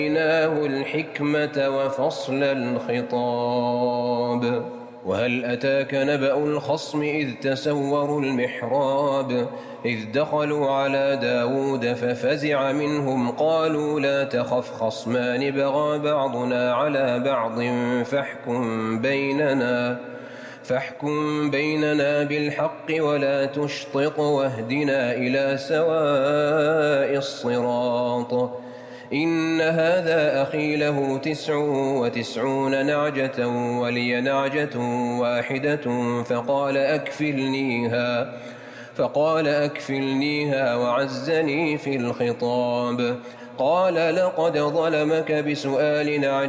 وآتيناه الحكمة وفصل الخطاب. وهل أتاك نبأ الخصم إذ تسوروا المحراب إذ دخلوا على داود ففزع منهم قالوا لا تخف خصمان بغى بعضنا على بعض فاحكم بيننا بالحق ولا تشطط واهدنا إلى سواء الصراط. إن هذا أخي له 99 نعجة ولي نعجة واحدة فقال أكفلنيها وعزني في الخطاب. قال لقد ظلمك بسؤال نعجة